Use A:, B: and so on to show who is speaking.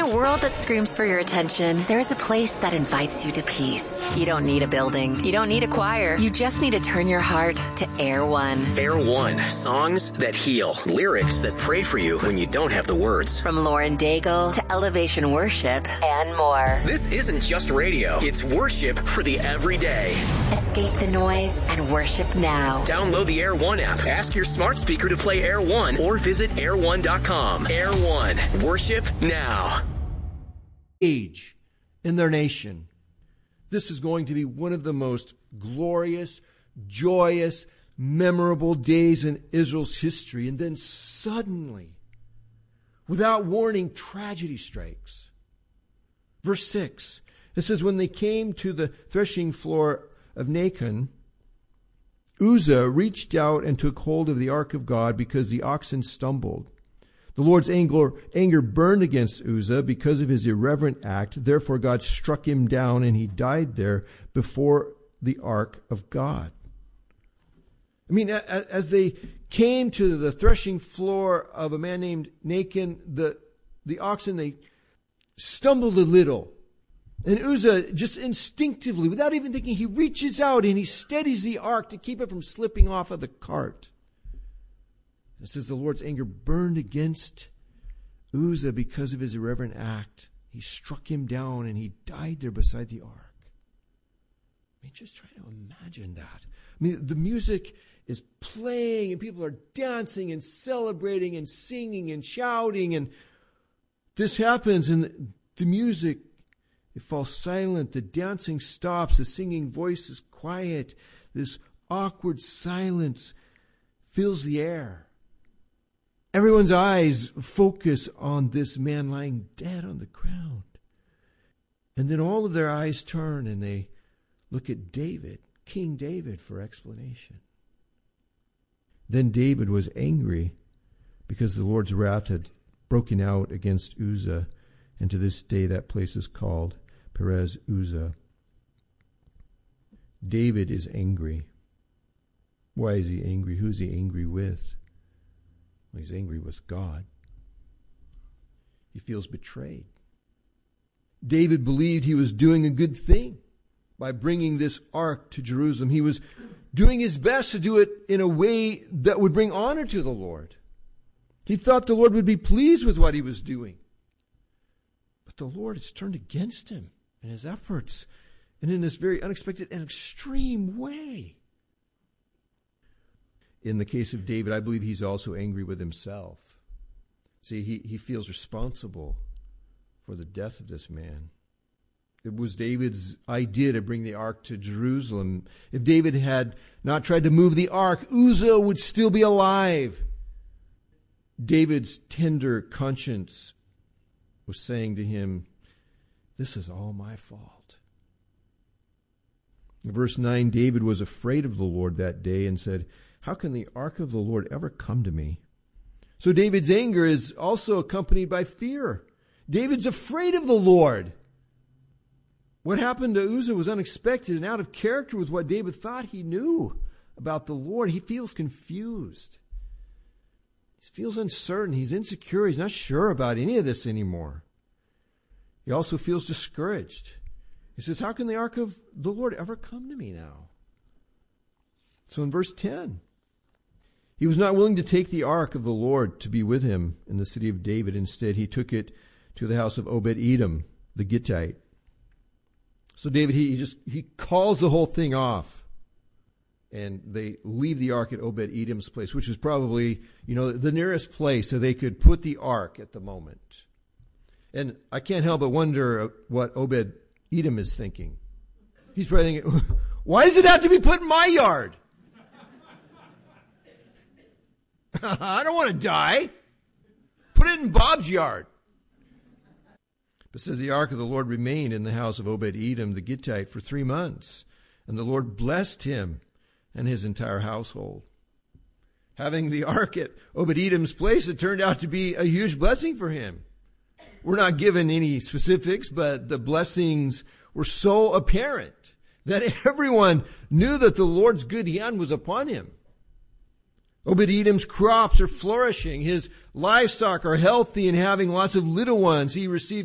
A: a world that screams for your attention, there is a place that invites you to peace. You don't need a building. You don't need a choir. You just need to turn your heart to Air One.
B: Air One. Songs that heal. Lyrics that pray for you when you don't have the words.
A: From Lauren Daigle to Elevation Worship and more.
B: This isn't just radio. It's worship for the everyday.
A: Escape the noise and worship now.
B: Download the Air One app. Ask your smart speaker to play Air One or visit air1.com. Air One. Worship now.
C: Age in their nation. This is going to be one of the most glorious, joyous, memorable days in Israel's history. And then suddenly, without warning, tragedy strikes. Verse 6, it says, when they came to the threshing floor of Nacon, Uzzah reached out and took hold of the ark of God because the oxen stumbled. The Lord's anger burned against Uzzah because of his irreverent act. Therefore, God struck him down, and he died there before the ark of God. I mean, as they came to the threshing floor of a man named Nacon, the oxen, they stumbled a little. And Uzzah, just instinctively, without even thinking, he reaches out and he steadies the ark to keep it from slipping off of the cart. It says the Lord's anger burned against Uzzah because of his irreverent act. He struck him down and he died there beside the ark. I mean, just try to imagine that. I mean, the music is playing and people are dancing and celebrating and singing and shouting, and this happens and the music, it falls silent. The dancing stops. The singing voice is quiet. This awkward silence fills the air. Everyone's eyes focus on this man lying dead on the ground. And then all of their eyes turn and they look at David, King David, for explanation. Then David was angry because the Lord's wrath had broken out against Uzzah, and to this day that place is called Perez Uzzah. David is angry. Why is he angry? Who's he angry with? Well, he's angry with God. He feels betrayed. David believed he was doing a good thing by bringing this ark to Jerusalem. He was doing his best to do it in a way that would bring honor to the Lord. He thought the Lord would be pleased with what he was doing. But the Lord has turned against him and his efforts, and in this very unexpected and extreme way. In the case of David, I believe he's also angry with himself. See, he feels responsible for the death of this man. It was David's idea to bring the ark to Jerusalem. If David had not tried to move the ark, Uzzah would still be alive. David's tender conscience was saying to him, this is all my fault. In verse 9, David was afraid of the Lord that day and said, how can the ark of the Lord ever come to me? So David's anger is also accompanied by fear. David's afraid of the Lord. What happened to Uzzah was unexpected and out of character with what David thought he knew about the Lord. He feels confused. He feels uncertain. He's insecure. He's not sure about any of this anymore. He also feels discouraged. He says, how can the ark of the Lord ever come to me now? So in verse 10, he was not willing to take the ark of the Lord to be with him in the city of David. Instead, he took it to the house of Obed-Edom, the Gittite. So David, he calls the whole thing off. And they leave the ark at Obed-Edom's place, which was probably, the nearest place so they could put the ark at the moment. And I can't help but wonder what Obed-Edom is thinking. He's probably thinking, why does it have to be put in my yard? I don't want to die. Put it in Bob's yard. But it says the ark of the Lord remained in the house of Obed-Edom the Gittite for 3 months. And the Lord blessed him and his entire household. Having the ark at Obed-Edom's place, it turned out to be a huge blessing for him. We're not given any specifics, but the blessings were so apparent that everyone knew that the Lord's good hand was upon him. Obed-Edom's crops are flourishing. His livestock are healthy and having lots of little ones. He received